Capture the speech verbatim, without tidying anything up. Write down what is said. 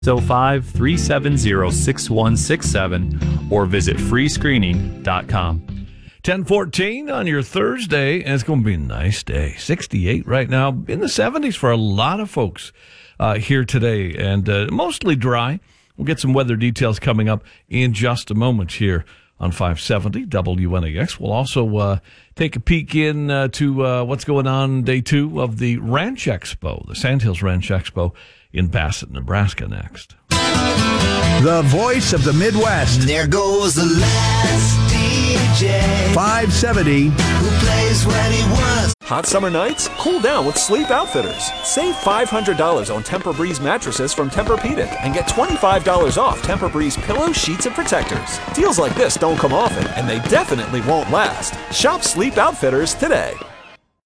oh five, three seven zero, six one six seven or visit free screening dot com. ten fourteen on your Thursday, and it's going to be a nice day. sixty-eight right now, in the seventies for a lot of folks uh, here today, and uh, mostly dry. We'll get some weather details coming up in just a moment here on five seventy W N A X. We'll also uh, take a peek in uh, to uh, what's going on day two of the Ranch Expo, the Sandhills Ranch Expo in Bassett, Nebraska next. The voice of the Midwest. There goes the last D J. five seventy. Who plays when he wants. Hot summer nights? Cool down with Sleep Outfitters. Save five hundred dollars on Tempur-Breeze mattresses from Tempur-Pedic and get twenty-five dollars off Tempur-Breeze pillows, sheets, and protectors. Deals like this don't come often, and they definitely won't last. Shop Sleep Outfitters today.